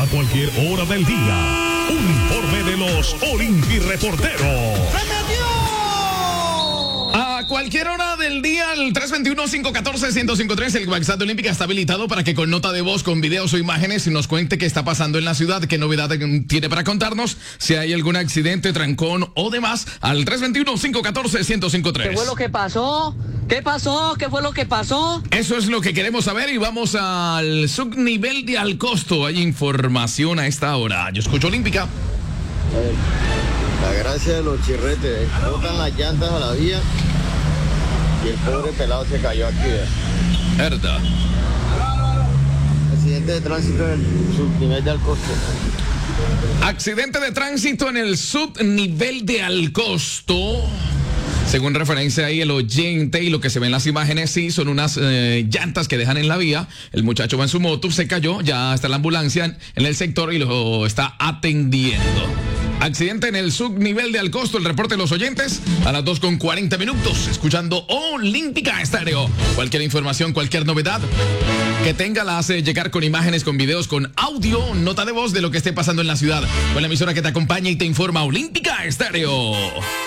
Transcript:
a cualquier hora del día. Un informe de los Olimpi Reporteros. A cualquier hora del día, el 321-514-1053, el WhatsApp de Olímpica está habilitado para que con nota de voz, con videos o imágenes nos cuente qué está pasando en la ciudad, qué novedad tiene para contarnos, si hay algún accidente, trancón o demás, al 321-514-1053. ¿Qué fue lo que pasó? ¿Qué pasó? ¿Qué fue lo que pasó? Eso es lo que queremos saber y vamos al subnivel de Alcosto. Hay información a esta hora. Yo escucho Olímpica. La gracia de los chirretes, botan las llantas a la vía y el pobre pelado se cayó aquí. Verdad. Accidente de tránsito en el subnivel de Alcosto. Accidente de tránsito en el subnivel de Alcosto. Según referencia ahí el oyente y lo que se ve en las imágenes, sí, son unas llantas que dejan en la vía. El muchacho va en su moto, se cayó, ya está la ambulancia en el sector y lo está atendiendo. Accidente en el subnivel de Alcosto, el reporte de los oyentes a las 2:40, escuchando Olímpica Estéreo. Cualquier información, cualquier novedad que tenga la hace llegar con imágenes, con videos, con audio, nota de voz de lo que esté pasando en la ciudad. Con la emisora que te acompaña y te informa, Olímpica Estéreo.